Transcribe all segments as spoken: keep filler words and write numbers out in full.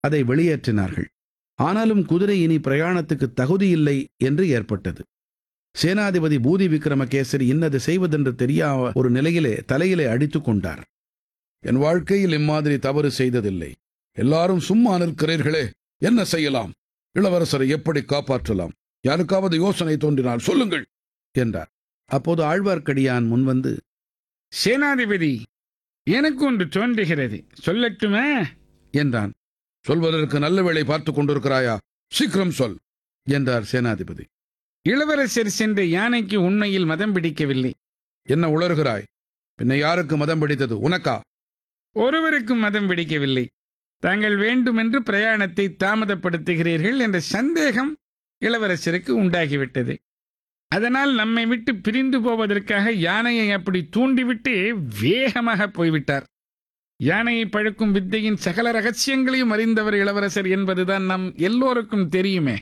அதை வெளியேற்றினார்கள். ஆனாலும் குதிரை இனி பிரயாணத்துக்கு தகுதியில்லை என்று ஏற்பட்டது. சேனாதிபதி பூதி விக்ரமகேசரி இன்னது செய்வதென்று தெரியாத ஒரு நிலையிலே தலையிலே அடித்துக் கொண்டார். என் வாழ்க்கையில் இம்மாதிரி தவறு செய்ததில்லை. எல்லாரும் சும்மா நிற்கிறீர்களே, என்ன செய்யலாம்? இளவரசரை எப்படி காப்பாற்றலாம்? யாருக்காவது யோசனை தோன்றினால் சொல்லுங்கள் என்றார். அப்போது ஆழ்வார்க்கடியான் முன்வந்து, சேனாதிபதி, எனக்கு ஒன்று தோன்றுகிறது, சொல்லட்டுமா என்றான். சொல்வதற்கு நல்ல வேளை பார்த்துக் கொண்டிருக்கிறாயா? சீக்கிரம் சொல் என்றார் சேனாதிபதி. இளவரசர் சென்ற யானைக்கு உண்மையில் மதம் பிடிக்கவில்லை. என்ன உளறுகிறாய்? பின்ன யாருக்கு மதம் பிடித்தது? உனக்கா? ஒருவருக்கும் மதம் பிடிக்கவில்லை. தாங்கள் வேண்டுமென்று பிரயாணத்தை தாமதப்படுத்துகிறீர்கள் என்ற சந்தேகம் இளவரசருக்கு உண்டாகிவிட்டது. அதனால் நம்மை விட்டு பிரிந்து போவதற்காக யானையை அப்படி தூண்டிவிட்டு வேகமாக போய்விட்டார். யானையை பழுக்கும் வித்தையின் சகல ரகசியங்களையும் அறிந்தவர் இளவரசர் என்பதுதான் நம் எல்லோருக்கும் தெரியுமே.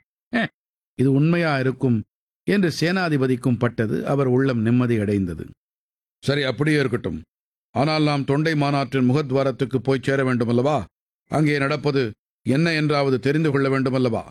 இது உண்மையா இருக்கும் என்று சேனாதிபதிக்கும் பட்டது. அவர் உள்ளம் நிம்மதி அடைந்தது. சரி, அப்படியே இருக்கட்டும். ஆனால் நாம் தொண்டை மாநாட்டின் முகத்வாரத்துக்கு போய் சேர வேண்டுமல்லவா? அங்கே நடப்பது என்ன என்றாவது தெரிந்து கொள்ள வேண்டுமல்லவா?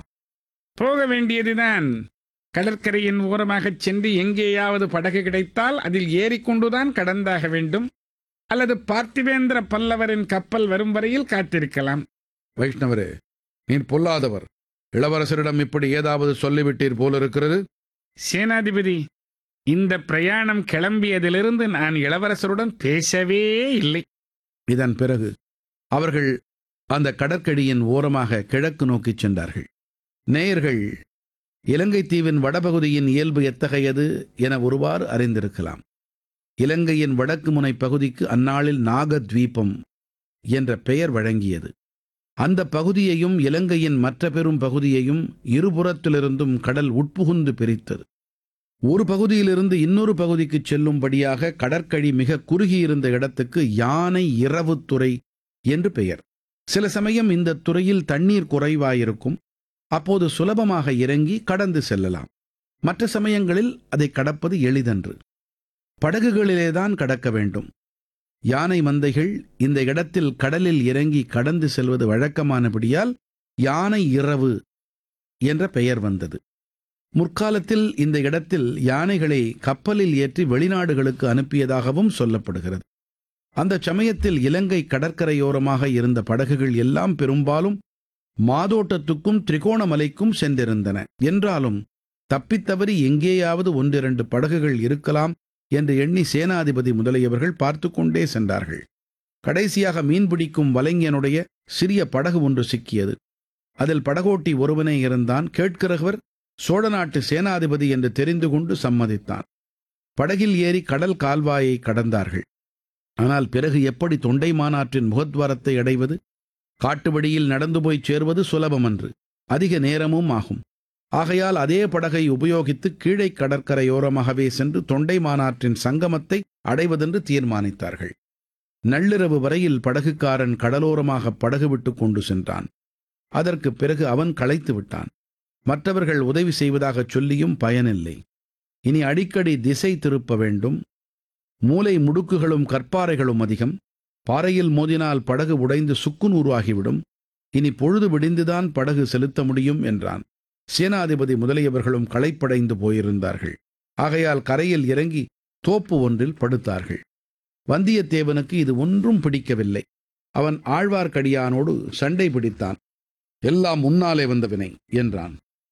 போக வேண்டியதுதான். கடற்கரையின் ஓரமாகச் சென்று எங்கேயாவது படகு கிடைத்தால் அதில் ஏறிக்கொண்டுதான் கடந்தாக வேண்டும். அல்லது பார்த்திவேந்திர பல்லவரின் கப்பல் வரும் வரையில் காத்திருக்கலாம். வைஷ்ணவரே, நீர் பொல்லாதவர். இளவரசரிடம் இப்படி ஏதாவது சொல்லிவிட்டீர் போலிருக்கிறது. சேனாதிபதி, இந்த பிரயாணம் கிளம்பியதிலிருந்து நான் இளவரசருடன் பேசவே இல்லை. இதன் பிறகு அவர்கள் அந்த கடற்கடியின் ஓரமாக கிழக்கு நோக்கிச் சென்றார்கள். நேயர்கள் இலங்கை தீவின் வடபகுதியின் இயல்பு எத்தகையது என ஒருவாறு அறிந்திருக்கலாம். இலங்கையின் வடக்கு முனை பகுதிக்கு அந்நாளில் நாகத்வீபம் என்ற பெயர் வழங்கியது. அந்த பகுதியையும் இலங்கையின் மற்ற பெரும் பகுதியையும் இருபுறத்திலிருந்தும் கடல் உட்புகுந்து பிரித்தது. ஒரு பகுதியிலிருந்து இன்னொரு பகுதிக்கு செல்லும்படியாக கடற்கழி மிக குறுகியிருந்த இடத்துக்கு யானை இரவுத்துறை என்று பெயர். சில சமயம் இந்த துறையில் தண்ணீர் குறைவாயிருக்கும். அப்போது சுலபமாக இறங்கி கடந்து செல்லலாம். மற்ற சமயங்களில் அதை கடப்பது எளிதன்று. படகுகளிலேதான் கடக்க வேண்டும். யானை மந்தைகள் இந்த இடத்தில் கடலில் இறங்கி கடந்து செல்வது வழக்கமானபடியால் யானை இரவு என்ற பெயர் வந்தது. முற்காலத்தில் இந்த இடத்தில் யானைகளை கப்பலில் ஏற்றி வெளிநாடுகளுக்கு அனுப்பியதாகவும் சொல்லப்படுகிறது. அந்த சமயத்தில் இலங்கை கடற்கரையோரமாக இருந்த படகுகள் எல்லாம் பெரும்பாலும் மாதோட்டத்துக்கும் திரிகோணமலைக்கும் சென்றிருந்தன. என்றாலும் தப்பித்தவறி எங்கேயாவது ஒன்றிரண்டு படகுகள் இருக்கலாம் என்று எண்ணி சேனாதிபதி முதலியவர்கள் பார்த்து கொண்டே சென்றார்கள். கடைசியாக மீன்பிடிக்கும் வலைஞனுடைய சிறிய படகு ஒன்று சிக்கியது. அதில் படகோட்டி ஒருவனே இருந்தான். கேட்கிறவர் சோழ நாட்டு சேனாதிபதி என்று தெரிந்து கொண்டு சம்மதித்தான். படகில் ஏறி கடல் கால்வாயை கடந்தார்கள். ஆனால் பிறகு எப்படி தொண்டை மாநாட்டின் முகத்வாரத்தை அடைவது? காட்டுவழியில் நடந்து போய் சேர்வது சுலபமன்று, அதிக நேரமும் ஆகும். ஆகையால் அதே படகை உபயோகித்து கீழே கடற்கரையோரமாகவே சென்று தொண்டை மாநாட்டின் சங்கமத்தை அடைவதென்று தீர்மானித்தார்கள். நள்ளிரவு வரையில் படகுக்காரன் கடலோரமாக படகு விட்டு கொண்டு சென்றான். அதற்கு பிறகு அவன் களைத்து விட்டான். மற்றவர்கள் உதவி செய்வதாகச் சொல்லியும் பயனில்லை. இனி அடிக்கடி திசை திருப்ப வேண்டும். மூலை முடுக்குகளும் கற்பாறைகளும் அதிகம். பாறையில் மோதினால் படகு உடைந்து சுக்குநூறாகிவிடும். இனி பொழுது விடிந்துதான் படகு செலுத்த முடியும் என்றான். சேனாதிபதி முதலியவர்களும் களைப்படைந்து போயிருந்தார்கள். ஆகையால் கரையில் இறங்கி தோப்பு ஒன்றில் படுத்தார்கள். வந்தியத்தேவனுக்கு இது ஒன்றும் பிடிக்கவில்லை. அவன் ஆழ்வார்க்கடியானோடு சண்டை பிடித்தான். எல்லாம் முன்னாலே வந்த வினை என்றான்.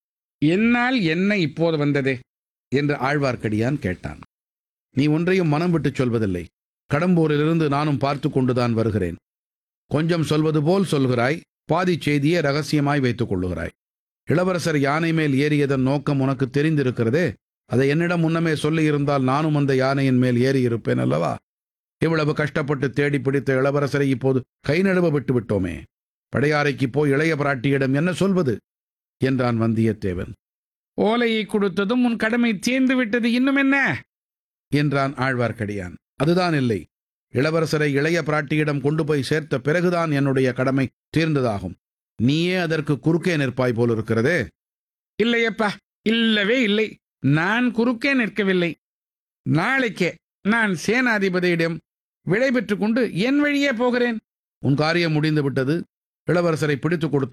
என்னால் என்ன இப்போது வந்தது என்று ஆழ்வார்க்கடியான் கேட்டான். நீ ஒன்றையும் மனம் விட்டுச் சொல்வதில்லை. கடம்பூரிலிருந்து நானும் பார்த்து கொண்டுதான் வருகிறேன். கொஞ்சம் சொல்வது போல் சொல்கிறாய், பாதி செய்தியை ரகசியமாய் வைத்துக் கொள்ளுகிறாய். இளவரசர் யானை மேல் ஏறியதன் நோக்கம் உனக்கு தெரிந்திருக்கிறதே. அதை என்னிடம் முன்னமே சொல்லியிருந்தால் நானும் அந்த யானையின் மேல் ஏறியிருப்பேன் அல்லவா? இவ்வளவு கஷ்டப்பட்டு தேடி பிடித்த இளவரசரை இப்போது கை நழுவ விட்டு விட்டோமே. படையாறைக்கு போய் இளைய பிராட்டியிடம் என்ன சொல்வது என்றான் வந்தியத்தேவன். ஓலையை கொடுத்ததும் உன் கடமை தீர்ந்து விட்டது, இன்னும் என்ன என்றான் ஆழ்வார்க்கடியான். அதுதான் இல்லை. இளவரசரை இளைய பிராட்டியிடம் கொண்டு போய் சேர்த்த பிறகுதான் என்னுடைய கடமை தீர்ந்ததாகும். நீயே அதற்கு குறுக்கே நிற்பாய் போலிருக்கிறதே. இல்லையப்பா, இல்லவே இல்லை. நான் குறுக்கே நிற்கவில்லை. நாளைக்கே நான் சேனாதிபதியிடம் விடை பெற்றுக் கொண்டு என் வழியே போகிறேன். உன் காரியம் முடிந்து விட்டது. இளவரசரை பிடித்துக் கொடுத்த